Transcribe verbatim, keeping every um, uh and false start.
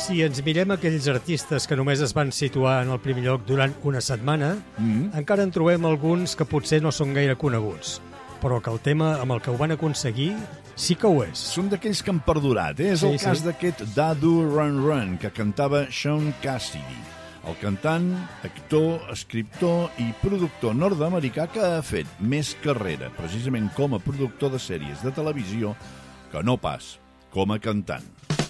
Si ens mirem aquells artistes que només es van situar en el primer lloc durant una setmana, mm. encara en trobem alguns que potser no són gaire coneguts, però que el tema amb el que ho van aconseguir sí que ho és. Són d'aquells que han perdurat, eh? És sí, el sí. cas d'aquest Dadu Run Run, que cantava Sean Cassidy, el cantant, actor, escriptor i productor nord-americà que ha fet més carrera, precisament com a productor de sèries de televisió, que no pas com a cantant.